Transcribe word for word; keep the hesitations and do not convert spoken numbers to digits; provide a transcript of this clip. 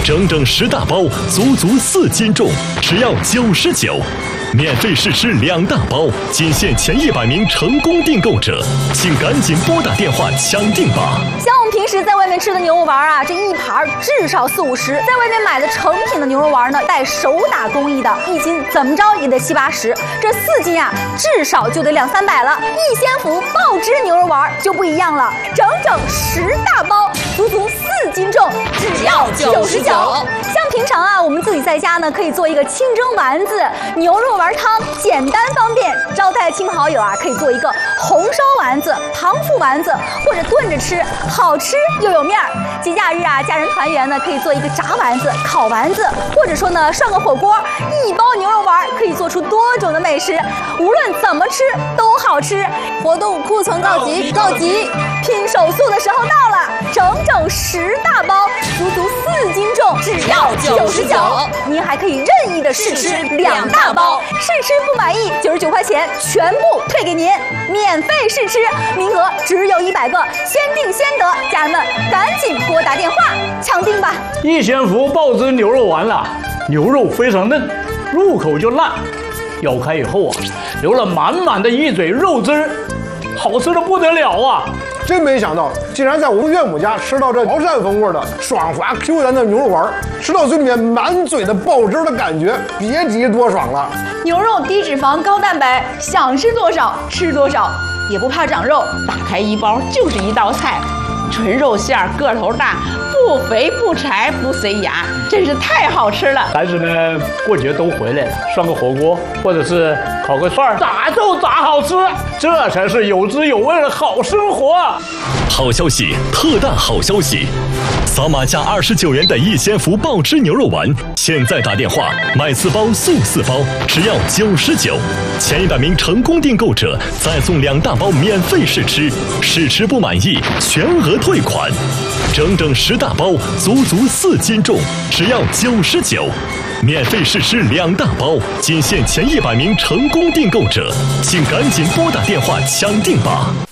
整整十大包，足足四斤重，只要九十九。免费试吃两大包，仅限前一百名成功订购者，请赶紧拨打电话抢订吧。 像我们平时在外面吃的牛肉丸啊，这一盘至少四五十，在外面买的成品的牛肉丸呢，带手打工艺的，一斤怎么着也得七八十，这四斤啊，至少就得两三百了。逸仙福爆汁牛肉丸就不一样了，整整十大包，足足四斤重，只要九十九。像平常啊，我们自己在家呢，可以做一个清蒸丸子、牛肉丸汤，简单方便。招待亲朋好友啊，可以做一个红烧丸子、糖醋丸子，或者炖着吃，好吃又有面儿。节假日啊，家人团圆呢，可以做一个炸丸子、烤丸子，或者说呢，涮个火锅。一包牛肉丸可以做出多种的美食，无论怎么吃都好吃。活动库存告急，告急！拼手速的时候到了，整整十大包，足足四斤重，只要九十九。您还可以任意的试吃两大包，试吃不满意，九十九块钱全部退给您，免费试吃，名额只有一百个，先订先得，家人们赶紧拨打电话抢订吧。 逸仙福爆汁牛肉丸了，牛肉非常嫩，入口就烂，咬开以后啊，流了满满的一嘴肉汁儿，好吃的不得了啊！ 真没想到，竟然在我们岳母家吃到这潮汕风味的爽滑 Q 弹的牛肉丸，吃到嘴里面满嘴的爆汁的感觉，别提多爽了。 牛肉低脂肪高蛋白，想吃多少吃多少，也不怕长肉。打开一包就是一道菜，纯肉馅儿，个头大，不肥不柴不塞牙，真是太好吃了。 孩子们过节都回来了，涮个火锅或者是烤个串儿，咋就咋好吃，这才是有滋有味的好生活。 好消息，特大好消息！扫码价二十九元的逸仙福爆汁牛肉丸，现在打电话买四包送四包，只要九十九。前一百名成功订购者再送两大包免费试吃，试吃不满意全额退款。整整十大包，足足四斤重，只要九十九。免费试吃两大包，仅限前一百名成功订购者，请赶紧拨打电话抢订吧。